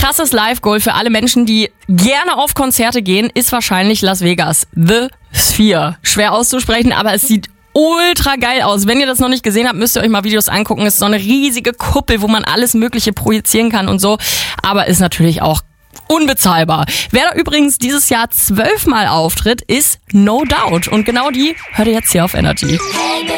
krasses Live-Goal für alle Menschen, die gerne auf Konzerte gehen, ist wahrscheinlich Las Vegas. The Sphere. Schwer auszusprechen, aber es sieht ultra geil aus. Wenn ihr das noch nicht gesehen habt, müsst ihr euch mal Videos angucken. Es ist so eine riesige Kuppel, wo man alles Mögliche projizieren kann und so. Aber ist natürlich auch unbezahlbar. Wer da übrigens dieses Jahr 12-mal auftritt, ist No Doubt. Und genau die hört ihr jetzt hier auf Energy.